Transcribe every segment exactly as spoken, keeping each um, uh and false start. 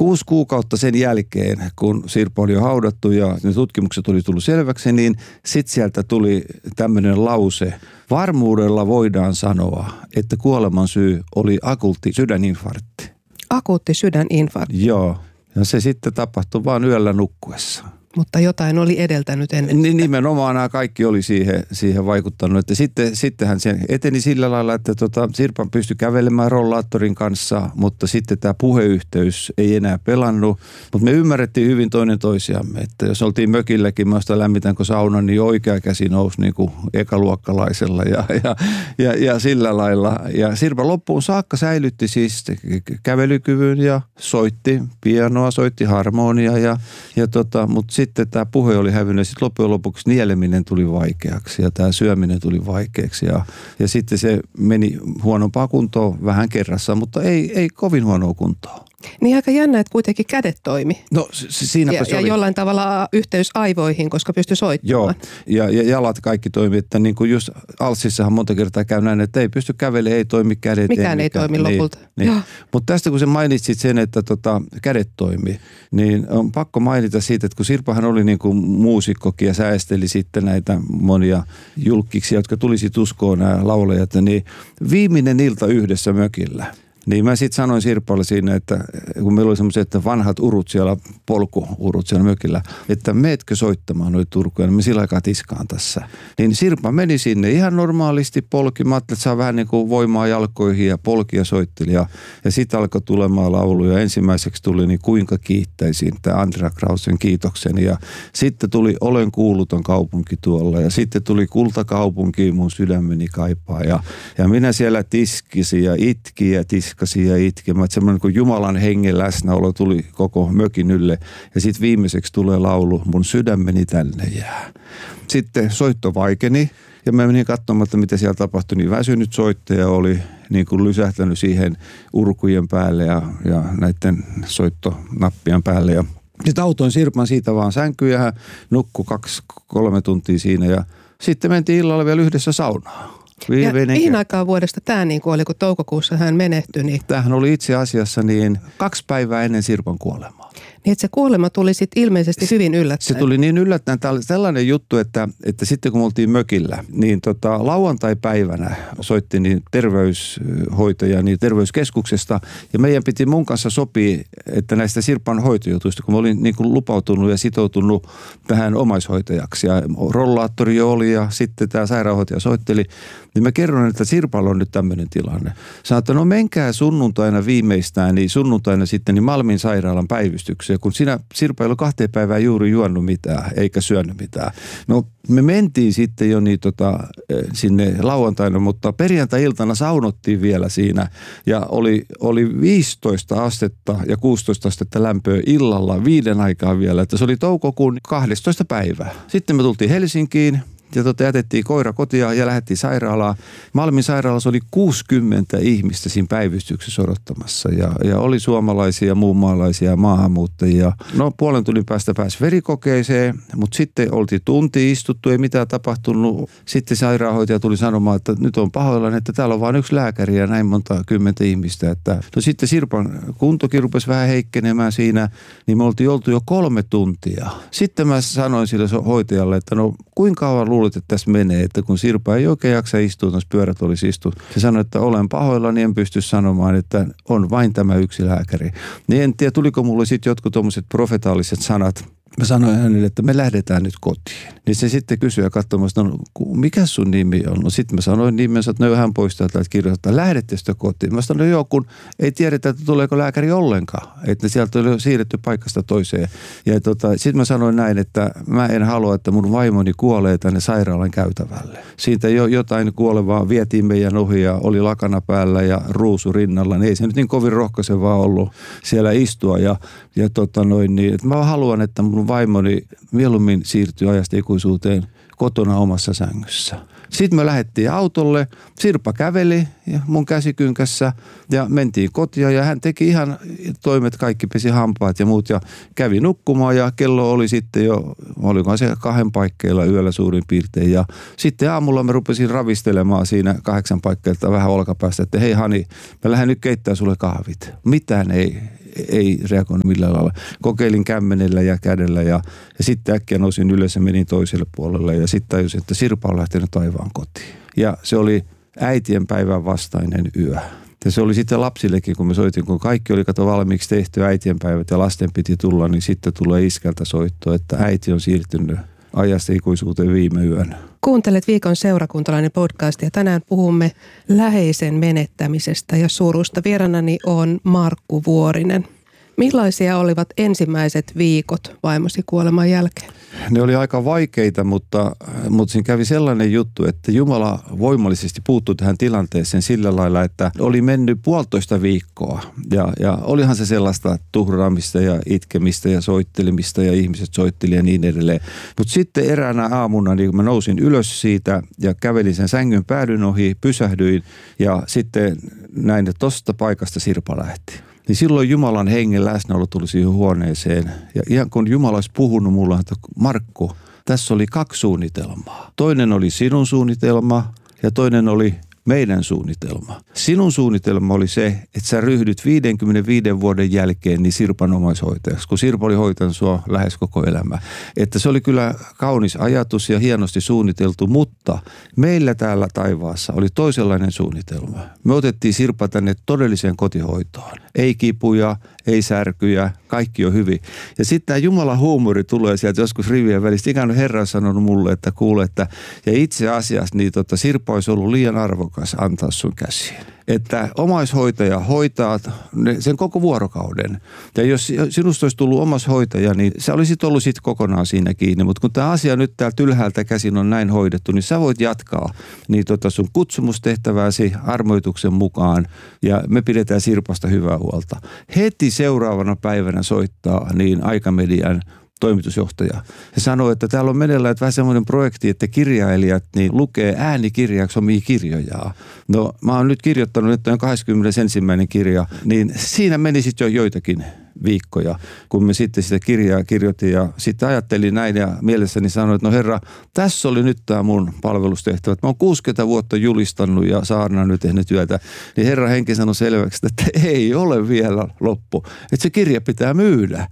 kuusi kuukautta sen jälkeen, kun Sirpa oli jo haudattu ja ne tutkimukset oli tullut selväksi, niin sitten sieltä tuli tämmöinen lause. Varmuudella voidaan sanoa, että kuoleman syy oli akuutti sydäninfarkti. Akuutti sydäninfarkti. Joo, ja se sitten tapahtui vaan yöllä nukkuessa. Mutta jotain oli edeltänyt ennen. Niin nimenomaan nämä kaikki oli siihen, siihen vaikuttanut. Että sitten, sittenhän se eteni sillä lailla, että tota, Sirpa pystyi kävelemään rollaattorin kanssa, mutta sitten tämä puheyhteys ei enää pelannut. Mutta me ymmärrettiin hyvin toinen toisiamme, että jos oltiin mökilläkin, mä sitä lämmitänkö saunan, niin oikea käsi nousi niin kuin ekaluokkalaisella ja, ja, ja, ja sillä lailla. Ja Sirpa loppuun saakka säilytti siis kävelykyvyn ja soitti pianoa, soitti harmonia ja, ja tota, mutta sitten tämä puhe oli hävinnyt ja sitten loppujen lopuksi nieleminen tuli vaikeaksi ja tämä syöminen tuli vaikeaksi ja, ja sitten se meni huonompaa kuntoon vähän kerrassa, mutta ei, ei kovin huonoa kuntoa. Niin aika jännä, että kuitenkin kädet toimi. No siinäpä ja, se ja oli. jollain tavalla yhteys aivoihin, koska pystyi soittamaan. Joo, ja, ja jalat kaikki toimi, että niin kuin just Alssissahan monta kertaa käy näin, että ei pysty kävelemään, ei toimi kädet. Mikään ei, ei toimi niin, lopulta. Niin. Mutta tästä kun sä mainitsit sen, että tota, kädet toimi, niin on pakko mainita siitä, että kun Sirpahan oli niin kuin muusikkokin ja säästeli sitten näitä monia julkkiksi, jotka tulisi uskoon nämä laulajat, niin viimeinen ilta yhdessä mökillä. Niin mä sitten sanoin Sirpalle siinä, että kun meillä oli semmoiset vanhat urut siellä, polkuurut siellä mökillä, että meetkö soittamaan noita Turkuja, niin me sillä aikaa tiskaan tässä. Niin Sirpa meni sinne ihan normaalisti polki. Mä ajattelin, että saa vähän niin kuin voimaa jalkoihin ja polki ja soitteli. Ja, ja sitten alkoi tulemaan lauluja. Ensimmäiseksi tuli niin Kuinka kiittäisin, tämä Andrea Krausen Kiitoksen. Ja sitten tuli Olen kuuluton kaupunki tuolla. Ja sitten tuli Kultakaupunki, mun sydämeni kaipaa. Ja, ja minä siellä tiskisin ja itki ja tiski. Ja itkemään. Semmoinen kuin Jumalan hengen läsnäolo tuli koko mökin ylle. Ja sitten viimeiseksi tulee laulu, mun sydämeni tänne jää. Sitten soitto vaikeni ja mä menin katsomaan, että mitä siellä tapahtui. Niin väsynyt soittaja oli niin kuin lysähtänyt siihen urkujen päälle ja, ja näiden soittonappien päälle. Ja sitten autoin Sirpan siitä vaan sänkyyn ja hän nukkui kaksi, kolme tuntia siinä. Ja sitten mentiin illalla vielä yhdessä saunaan. Ja mihin aikaan vuodesta tämä niin oli, kun toukokuussa hän menehtyi? Niin... Tämähän oli itse asiassa niin kaksi päivää ennen Sirpan kuolemaa. Niin, että se kuolema tuli sitten ilmeisesti hyvin yllättäen. Se tuli niin yllättäen. Tämä oli sellainen juttu, että, että sitten kun me oltiin mökillä, niin tota, lauantai-päivänä soitti niin terveyshoitaja niin terveyskeskuksesta. Ja meidän piti mun kanssa sopia, että näistä Sirpan hoitojutuista, kun mä olin niin kuin lupautunut ja sitoutunut tähän omaishoitajaksi. Ja rollaattori jo oli ja sitten tämä sairaanhoitaja soitteli. Niin mä kerron, että Sirpalla on nyt tämmöinen tilanne. Sanoin, että no menkää sunnuntaina viimeistään, niin sunnuntaina sitten niin Malmin sairaalan päivystykseen, kun sinä Sirpa ei ollut kahteen päivään juuri juonut mitään, eikä syönyt mitään. No me mentiin sitten jo niin tota, sinne lauantaina, mutta perjantai-iltana saunottiin vielä siinä ja oli, oli viisitoista astetta ja kuusitoista astetta lämpöä illalla viiden aikaa vielä, että se oli toukokuun kahdestoista päivä. Sitten me tultiin Helsinkiin. Ja tota, jätettiin koira kotia ja lähdettiin sairaalaan. Malmin sairaalassa oli kuusikymmentä ihmistä siinä päivystyksessä odottamassa. Ja, ja oli suomalaisia ja muunmaalaisia ja maahanmuuttajia. No puolen tunnin päästä pääsi verikokeeseen, mutta sitten oltiin tunti istuttu, ei mitään tapahtunut. Sitten sairaanhoitaja tuli sanomaan, että nyt on pahoillaan, että täällä on vain yksi lääkäri ja näin monta kymmentä ihmistä. Että, no sitten Sirpan kuntokin rupesi vähän heikkenemään siinä, niin me oltiin oltu jo kolme tuntia. Sitten mä sanoin sille hoitajalle, että no kuinka kauan luulet, että tässä menee, että kun Sirpa ei oikein jaksa istua, tuossa pyörät olisi istu. Se sanoi, että olen pahoillani, en pysty sanomaan, että on vain tämä yksi lääkäri. Niin en tiedä, tuliko mulle sitten jotkut tuommoiset profetaaliset sanat. Mä sanoin hänelle, että me lähdetään nyt kotiin. Niin se sitten kysyi ja katsoi, että no, mikä sun nimi on? No sitten mä sanoin nimensä, että no hän poistaa täältä kirjoittaa, lähdette sitä kotiin. Mä sanoin, no joo, kun ei tiedetä, että tuleeko lääkäri ollenkaan. Että sieltä oli siirretty paikasta toiseen. Ja tota, sitten mä sanoin näin, että mä en halua, että mun vaimoni kuolee tänne sairaalan käytävälle. Siitä jo jotain kuolevaa vietiin meidän ohi ja oli lakana päällä ja ruusu rinnalla. Niin ei se nyt niin kovin rohkaisevaa ollut siellä istua. Ja, ja tota noin niin, että mä haluan, että mun vaimoni mieluummin siirtyi ajasta ikuisuuteen kotona omassa sängyssä. Sitten me lähdettiin autolle, Sirpa käveli ja mun käsikynkässä ja mentiin kotia ja hän teki ihan toimet, kaikki pesi hampaat ja muut ja kävi nukkumaan ja kello oli sitten jo, olikohan se kahden paikkeilla yöllä suurin piirtein ja sitten aamulla mä rupesin ravistelemaan siinä kahdeksan paikkeilta vähän olkapäästä, että hei Hani, mä lähden nyt keittää sulle kahvit. Mitään ei, ei reagoinut millään lailla. Kokeilin kämmenellä ja kädellä ja, ja sitten äkkiä nousin ylös ja menin toiselle puolelle ja sitten tajusin, että Sirpa on lähtenyt taivaan kotiin. Ja se oli äitien päivän vastainen yö. Ja se oli sitten lapsillekin, kun me soitin, kun kaikki oli kato valmiiksi tehty äitienpäivät ja lasten piti tulla, niin sitten tulee iskältä soitto, että äiti on siirtynyt ajasta ikuisuuteen viime yön. Kuuntelet Viikon seurakuntalainen podcastia. Tänään puhumme läheisen menettämisestä ja surusta. Vieraanani on Markku Vuorinen. Millaisia olivat ensimmäiset viikot vaimosi kuoleman jälkeen? Ne oli aika vaikeita, mutta, mutta siinä kävi sellainen juttu, että Jumala voimallisesti puuttui tähän tilanteeseen sillä lailla, että oli mennyt puolitoista viikkoa. Ja, ja olihan se sellaista tuhraamista ja itkemistä ja soittelemista ja ihmiset soitteli ja niin edelleen. Mutta sitten eräänä aamuna, niin kun mä nousin ylös siitä ja kävelin sen sängyn päädyn ohi, pysähdyin ja sitten näin, että tosta paikasta Sirpa lähti. Niin silloin Jumalan hengen läsnäolo tuli siihen huoneeseen. Ja ihan kun Jumala olisi puhunut mulle, että Markku, tässä oli kaksi suunnitelmaa. Toinen oli sinun suunnitelma ja toinen oli meidän suunnitelma. Sinun suunnitelma oli se, että sä ryhdyt viidenkymmenenviiden vuoden jälkeen niin Sirpan omaishoitajaksi, kun Sirpa oli hoitanut sua lähes koko elämä. Että se oli kyllä kaunis ajatus ja hienosti suunniteltu, mutta meillä täällä taivaassa oli toisenlainen suunnitelma. Me otettiin Sirpa tänne todelliseen kotihoitoon. Ei kipuja, ei särkyjä, kaikki on hyvin. Ja sitten tämä Jumalan huumori tulee sieltä joskus rivien välistä. Ikään kuin Herra on sanonut mulle, että kuule, että ja itse asiassa niin tota, Sirpa olisi ollut liian arvokas antaa sun käsiin. Että omaishoitaja hoitaa sen koko vuorokauden. Ja jos sinusta olisi tullut omaishoitaja, niin sä olisit ollut sitten kokonaan siinä kiinni. Mutta kun tämä asia nyt täältä ylhäältä käsin on näin hoidettu, niin sä voit jatkaa niin tota sun kutsumustehtävääsi armoituksen mukaan. Ja me pidetään Sirpasta hyvää huolta. Heti seuraavana päivänä soittaa niin Aikamedian toimitusjohtaja. Se sanoi, että täällä on meneillään että vähän semmoinen projekti, että kirjailijat niin lukee äänikirjaksi omia kirjojaan. No mä oon nyt kirjoittanut, että on kaksikymmentäensimmäinen kirja, niin siinä meni sitten jo joitakin viikkoja, kun me sitten sitä kirjaa kirjoitin ja sitten ajattelin näin ja mielessäni sanoin, että no Herra, tässä oli nyt tämä mun palvelustehtävä. Mä oon kuusikymmentä vuotta julistanut ja saarnannut tehnyt työtä, niin Herra henki sanoi selväksi, että ei ole vielä loppu, että se kirja pitää myydä.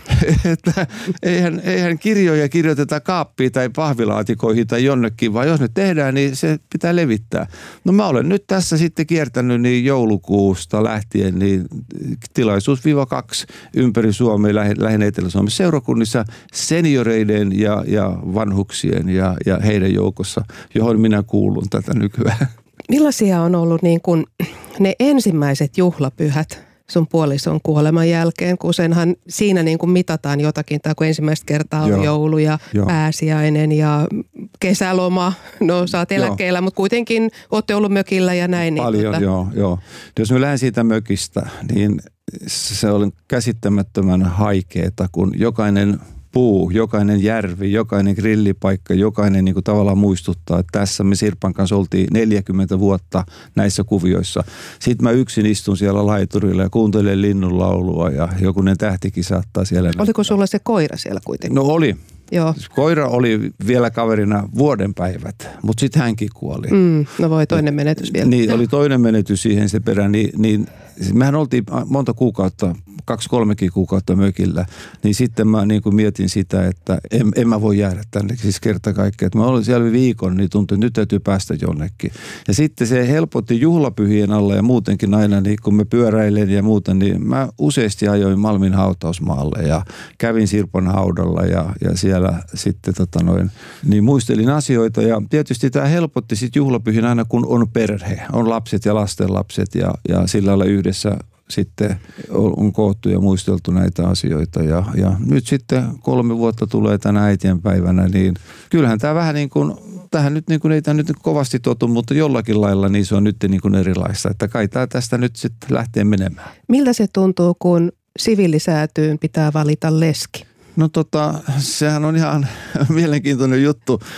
Että eihän, eihän kirjoja kirjoiteta kaappiin tai pahvilaatikoihin tai jonnekin, vaan jos nyt tehdään, niin se pitää levittää. No mä olen nyt tässä sitten kiertänyt niin joulukuusta lähtien niin tilaisuus viiva kaksi ympäri Suomea, lähinnä Etelä-Suomessa seurakunnissa senioreiden ja, ja vanhuksien ja, ja heidän joukossa, johon minä kuulun tätä nykyään. Millaisia on ollut niin kuin ne ensimmäiset juhlapyhät sun puolison kuoleman jälkeen, kun senhan siinä niin kuin mitataan jotakin, tai kun ensimmäistä kertaa on Joo. joulu ja Joo. pääsiäinen ja kesäloma, no sä oot eläkkeellä, mutta kuitenkin ootte ollut mökillä ja näin. Paljon, niin, joo, joo. Jos mä lähden siitä mökistä, niin se on käsittämättömän haikeeta, kun jokainen puu, jokainen järvi, jokainen grillipaikka, jokainen niin kuin tavallaan muistuttaa, että tässä me Sirpan kanssa oltiin neljäkymmentä vuotta näissä kuvioissa. Sitten mä yksin istun siellä laiturilla ja kuuntelen linnunlaulua ja jokunen tähtikin saattaa siellä. Oliko sulla se koira siellä kuitenkin? No oli. Joo. Koira oli vielä kaverina vuoden päivät, mutta sitten hänkin kuoli. Mm, no voi toinen menetys vielä. Niin, oli toinen menetys siihen se perään, niin, niin mehän oltiin monta kuukautta, kaksi kolmekin kuukautta mökillä, niin sitten mä niin kuin mietin sitä, että en, en mä voi jäädä tänne siis kerta kaikkea. Että mä olin siellä viikon, niin tuntui, että nyt täytyy päästä jonnekin. Ja sitten se helpotti juhlapyhien alla ja muutenkin aina, niin kun me pyöräilen ja muuta, niin mä useasti ajoin Malmin hautausmaalle ja kävin Sirpan haudalla ja, ja siellä sitten tota noin, niin muistelin asioita. Ja tietysti tämä helpotti sitten juhlapyhin aina, kun on perhe, on lapset ja lastenlapset ja, ja sillä lailla yhdessä sitten on koottu ja muisteltu näitä asioita ja, ja nyt sitten kolme vuotta tulee tänä äitienpäivänä, niin kyllähän tämä vähän niin kuin, tähän nyt niin kuin ei tämä nyt kovasti totu, mutta jollakin lailla niin se on nyt niin kuin erilaista, että kai tämä tästä nyt sitten lähtee menemään. Miltä se tuntuu, kun siviilisäätyyn pitää valita leski? No tota, sehän on ihan mielenkiintoinen juttu.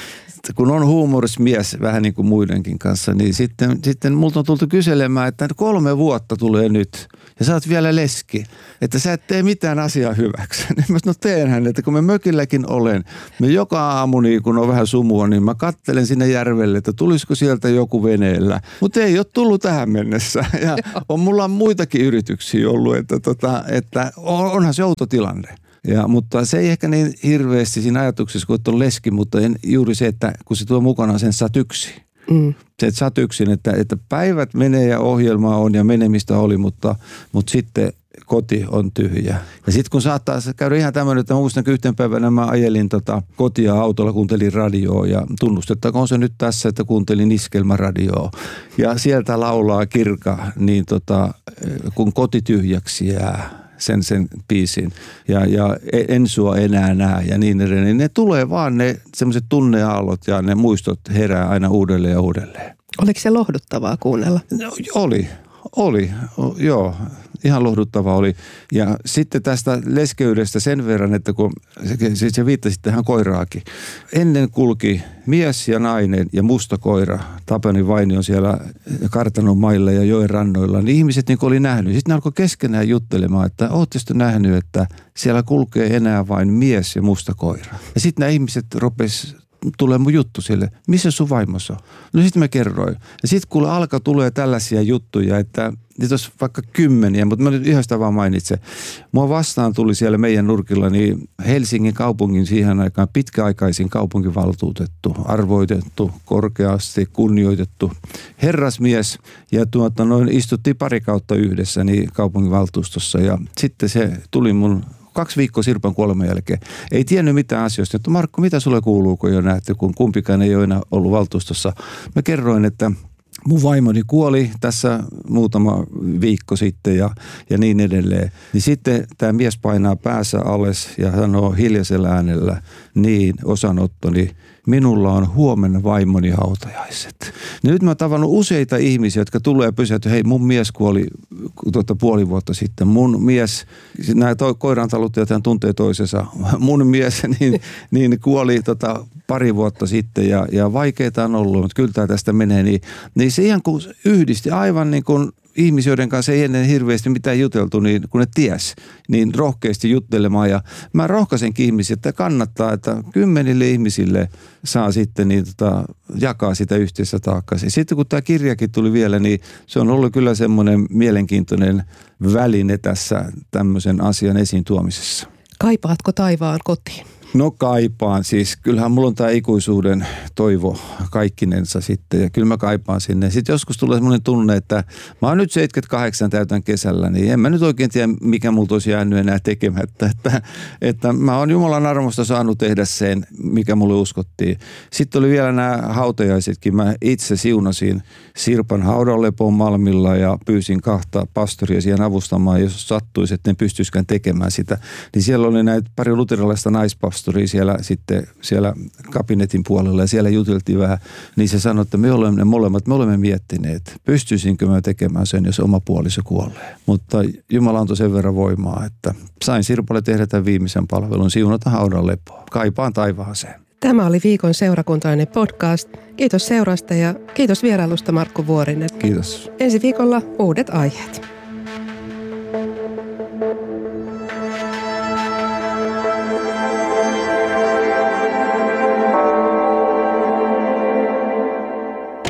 kun on huumoris mies vähän niin kuin muidenkin kanssa, niin sitten, sitten multa on tultu kyselemään, että kolme vuotta tulee nyt ja sä oot vielä leski, että sä et tee mitään asiaa hyväksi. Niin mä no teenhän, että kun mä mökilläkin olen, me joka aamu niin kun on vähän sumua, niin mä kattelen sinne järvelle, että tulisiko sieltä joku veneellä. Mutta ei ole tullut tähän mennessä ja on mulla muitakin yrityksiä ollut, että, tota, että onhan se outo tilanne. Ja, mutta se ei ehkä niin hirveästi siinä ajatuksessa, kun on leski, mutta en, juuri se, että kun se tuo mukanaan sen sä yksin. Mm. Se, että sä yksin, että, että päivät menee ja ohjelmaa on ja menemistä oli, mutta, mutta sitten koti on tyhjä. Ja sitten kun saattaa käydä ihan tämmöinen, että mä muistan yhten päivänä mä ajelin tota kotia autolla, kuuntelin radioa ja tunnustettakoon se nyt tässä, että kuuntelin iskelmäradioa. Ja sieltä laulaa Kirka, niin tota, kun koti tyhjäksi jää. sen, sen biisin ja, ja en sua enää näe ja niin edelleen. Niin ne tulee vaan ne semmoiset tunneaallot ja ne muistot herää aina uudelleen ja uudelleen. Oliko se lohduttavaa kuunnella? No, oli, oli, o, joo. Ihan lohduttava oli. Ja sitten tästä leskeydestä sen verran, että kun se, se viittasi tähän koiraakin. Ennen kulki mies ja nainen ja musta koira. Tapani Vainion siellä kartanon mailla ja joen rannoilla. Niin ihmiset niin kuin oli nähnyt. Sitten ne alkoi keskenään juttelemaan, että ootte sitten nähnyt, että siellä kulkee enää vain mies ja musta koira. Ja sitten nämä ihmiset rupesivat tulee mun juttu sille, missä sun vaimossa on? No sitten mä kerroin. Ja sitten kun alkaa tulee tällaisia juttuja, että niitä olisi vaikka kymmeniä, mutta mä nyt yhdestä vaan mainitsen. Mua vastaan tuli siellä meidän nurkilla niin Helsingin kaupungin siihen aikaan pitkäaikaisin kaupunkivaltuutettu, arvoitettu, korkeasti kunnioitettu herrasmies. Ja tuota, noin istuttiin pari kautta yhdessä niin kaupunginvaltuustossa ja sitten se tuli mun kaksi viikkoa Sirpan kuoleman jälkeen. Ei tiennyt mitään asioista, että Markku, mitä sulle kuuluu, kun jo näette, kun kumpikaan ei ole enää ollut valtuustossa. Mä kerroin, että mun vaimoni kuoli tässä muutama viikko sitten ja, ja niin edelleen. Niin sitten tämä mies painaa päässä alas ja sanoo hiljaisella äänellä, niin osanottoni, minulla on huomenna vaimoni hautajaiset. Ja nyt mä oon tavannut useita ihmisiä, jotka tulee ja pysähtyy, hei mun mies kuoli tuota, puoli vuotta sitten. Mun mies, nämä to, koirantaluttajat tuntee toisensa, mun mies niin, niin kuoli tota, pari vuotta sitten ja, ja vaikeita on ollut, mutta kyllä tämä tästä menee. Niin, niin se ihan kun yhdisti aivan niin kuin ihmisiä, joiden kanssa ei ennen hirveästi mitään juteltu, niin kun ne ties, niin rohkeasti juttelemaan. Ja mä rohkaisenkin ihmisiä, että kannattaa, että kymmenille ihmisille saa sitten niin tota, jakaa sitä yhteistä taakkaa. Sitten kun tämä kirjakin tuli vielä, niin se on ollut kyllä semmoinen mielenkiintoinen väline tässä tämmöisen asian esiin tuomisessa. Kaipaatko taivaan kotiin? No kaipaan. Siis kyllähän mulla on tämä ikuisuuden toivo kaikkinensa sitten ja kyllä mä kaipaan sinne. Sitten joskus tulee semmoinen tunne, että mä oon nyt seitsemänkymmentäkahdeksan täytän kesällä, niin en mä nyt oikein tiedä, mikä multa olisi jäänyt enää tekemättä. Että, että mä oon Jumalan armosta saanut tehdä sen, mikä mulle uskottiin. Sitten oli vielä nämä hautajaisetkin. Mä itse siunasin Sirpan haudanlepon Malmilla ja pyysin kahta pastoria siihen avustamaan, jos sattuisi, että ne pystyisikään tekemään sitä. Niin siellä oli näitä pari luterilaista naispastoria siellä sitten siellä kabinetin puolella ja siellä juteltiin vähän, niin se sanoi, että me olemme molemmat, me olemme miettineet, pystyisinkö mä tekemään sen, jos oma puoliso kuolee. Mutta Jumala antoi sen verran voimaa, että sain Sirpalle tehdä tämän viimeisen palvelun, siunata haudan lepoa. Kaipaan taivaaseen. Tämä oli viikon seurakuntainen podcast. Kiitos seurasta ja kiitos vierailusta Markku Vuorinen. Kiitos. Ensi viikolla uudet aiheet.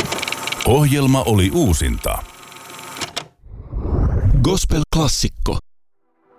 Ohjelma oli uusinta. Gospel-klassikko.